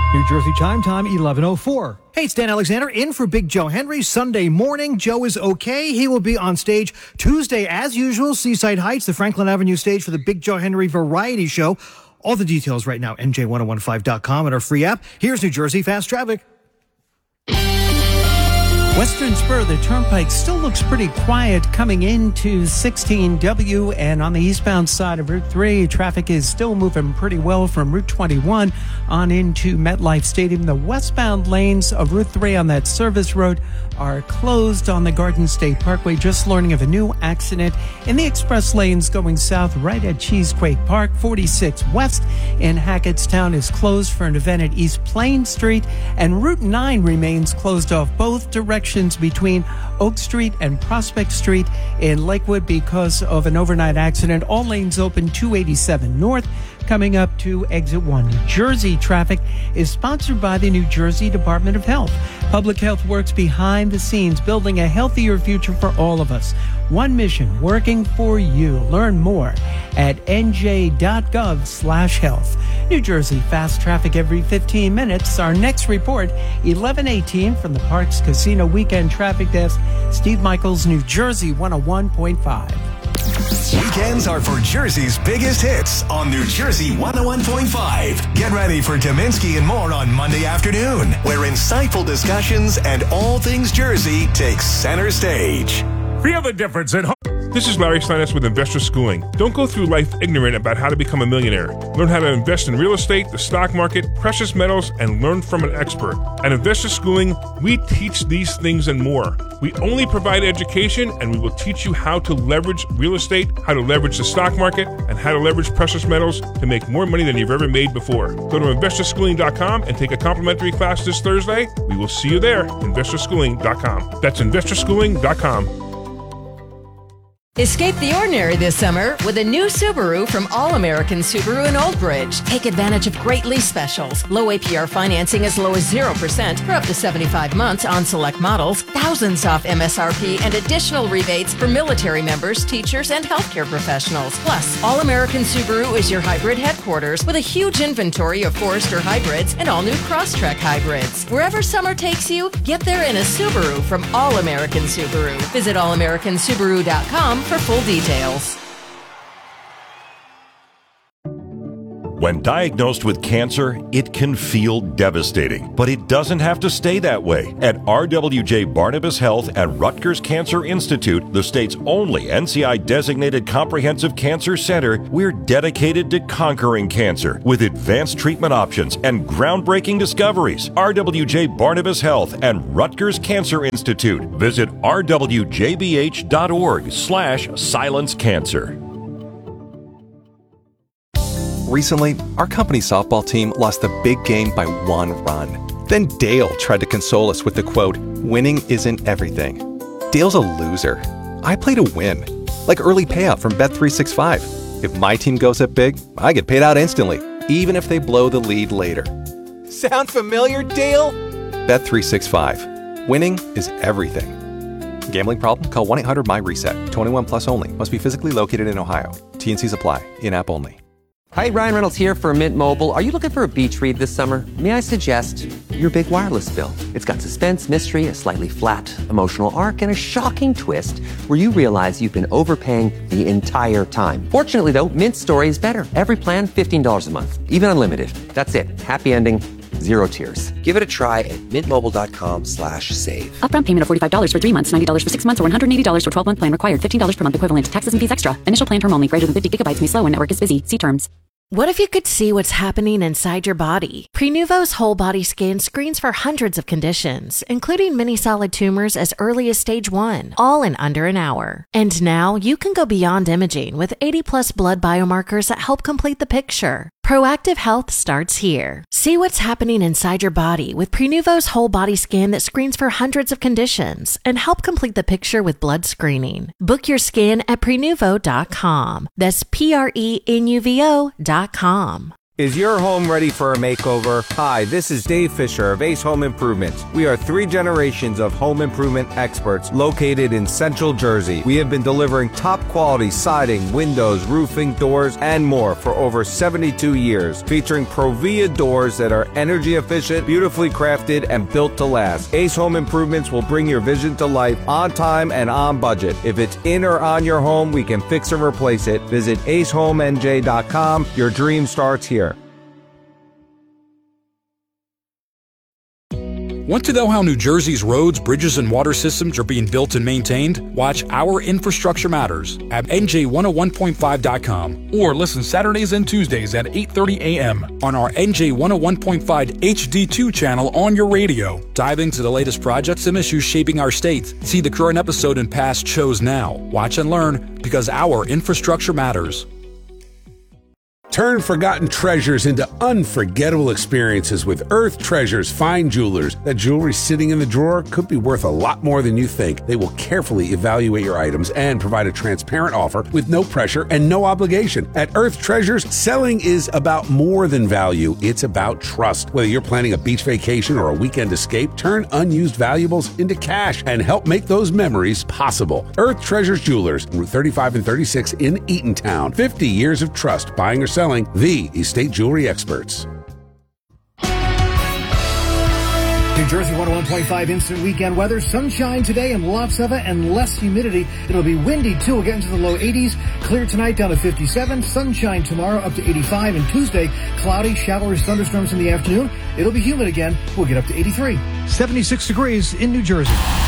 New Jersey Chime Time, 11:04. Hey, it's Dan Alexander in for Big Joe Henry. Sunday morning, Joe is okay. He will be on stage Tuesday, as usual, Seaside Heights, the Franklin Avenue stage for the Big Joe Henry Variety Show. All the details right now, NJ1015.com and our free app. Here's New Jersey Fast Traffic. Western spur of the Turnpike still looks pretty quiet coming into 16W, and on the eastbound side of Route 3, traffic is still moving pretty well from Route 21 on into MetLife Stadium. The westbound lanes of Route 3 on that service road are closed on the Garden State Parkway. Just learning of a new accident in the express lanes going south right at Cheesequake Park. 46 West in Hackettstown is closed for an event at East Plain Street, and Route 9 remains closed off both directions between Oak Street and Prospect Street in Lakewood because of an overnight accident. All lanes open 287 North coming up to exit 1. New Jersey traffic is sponsored by the New Jersey Department of Health. Public health works behind the scenes, building a healthier future for all of us. One mission, working for you. Learn more at nj.gov/health. New Jersey fast traffic every 15 minutes. Our next report, 11:18 from the Parks Casino Weekend Traffic Desk. Steve Michaels, New Jersey 101.5. Weekends are for Jersey's biggest hits on New Jersey 101.5. Get ready for Kaminsky and more on Monday afternoon, where insightful discussions and all things Jersey take center stage. Feel the difference at home. This is Larry Steiness with Investor Schooling. Don't go through life ignorant about how to become a millionaire. Learn how to invest in real estate, the stock market, precious metals, and learn from an expert. At Investor Schooling, we teach these things and more. We only provide education, and we will teach you how to leverage real estate, how to leverage the stock market, and how to leverage precious metals to make more money than you've ever made before. Go to investorschooling.com and take a complimentary class this Thursday. We will see you there, investorschooling.com. That's investorschooling.com. Escape the ordinary this summer with a new Subaru from All American Subaru in Old Bridge. Take advantage of great lease specials. Low APR financing as low as 0% for up to 75 months on select models. Thousands off MSRP and additional rebates for military members, teachers, and healthcare professionals. Plus, All American Subaru is your hybrid headquarters with a huge inventory of Forester hybrids and all new Crosstrek hybrids. Wherever summer takes you, get there in a Subaru from All American Subaru. Visit allamericansubaru.com for full details. When diagnosed with cancer, it can feel devastating, but it doesn't have to stay that way. At RWJ Barnabas Health at Rutgers Cancer Institute, the state's only NCI-designated comprehensive cancer center, we're dedicated to conquering cancer with advanced treatment options and groundbreaking discoveries. RWJ Barnabas Health and Rutgers Cancer Institute. Visit rwjbh.org/silencecancer. Recently, our company softball team lost the big game by 1 run. Then Dale tried to console us with the quote, "Winning isn't everything." Dale's a loser. I play to win. Like early payout from Bet365. If my team goes up big, I get paid out instantly, even if they blow the lead later. Sound familiar, Dale? Bet365. Winning is everything. Gambling problem? Call 1-800-MY-RESET. 21 plus only. Must be physically located in Ohio. T&Cs apply. In-app only. Hi, Ryan Reynolds here for Mint Mobile. Are you looking for a beach read this summer? May I suggest your big wireless bill? It's got suspense, mystery, a slightly flat emotional arc, and a shocking twist where you realize you've been overpaying the entire time. Fortunately, though, Mint's story is better. Every plan, $15 a month. Even unlimited. That's it. Happy ending. Zero tears. Give it a try at mintmobile.com/save. Upfront payment of $45 for 3 months, $90 for 6 months, or $180 for 12-month plan required. $15 per month equivalent. Taxes and fees extra. Initial plan term only. Greater than 50 gigabytes may slow when network is busy. See terms. What if you could see what's happening inside your body? Prenuvo's whole body scan screens for hundreds of conditions, including many solid tumors as early as stage 1, all in under an hour. And now you can go beyond imaging with 80+ blood biomarkers that help complete the picture. Proactive health starts here. See what's happening inside your body with Prenuvo's whole body scan that screens for hundreds of conditions and help complete the picture with blood screening. Book your scan at Prenuvo.com. That's Prenuvo.com. Is your home ready for a makeover? Hi, this is Dave Fisher of Ace Home Improvements. We are 3 generations of home improvement experts located in Central Jersey. We have been delivering top quality siding, windows, roofing, doors, and more for over 72 years, featuring Provia doors that are energy efficient, beautifully crafted, and built to last. Ace Home Improvements will bring your vision to life on time and on budget. If it's in or on your home, we can fix or replace it. Visit acehomenj.com. Your dream starts here. Want to know how New Jersey's roads, bridges, and water systems are being built and maintained? Watch Our Infrastructure Matters at NJ101.5.com or listen Saturdays and Tuesdays at 8:30 a.m. on our NJ101.5 HD2 channel on your radio. Dive into the latest projects and issues shaping our state. See the current episode and past shows now. Watch and learn because our infrastructure matters. Turn forgotten treasures into unforgettable experiences with Earth Treasures Fine Jewelers. That jewelry sitting in the drawer could be worth a lot more than you think. They will carefully evaluate your items and provide a transparent offer with no pressure and no obligation. At Earth Treasures, selling is about more than value. It's about trust. Whether you're planning a beach vacation or a weekend escape, turn unused valuables into cash and help make those memories possible. Earth Treasures Jewelers, Route 35 and 36 in Eatontown. 50 years of trust buying or selling. The estate jewelry experts. New Jersey 101.5 instant weekend weather. Sunshine today and lots of it and less humidity. It'll be windy too. We'll get into the low 80s. Clear tonight down to 57. Sunshine tomorrow up to 85. And Tuesday, cloudy, showers, thunderstorms in the afternoon. It'll be humid again. We'll get up to 83. 76 degrees in New Jersey.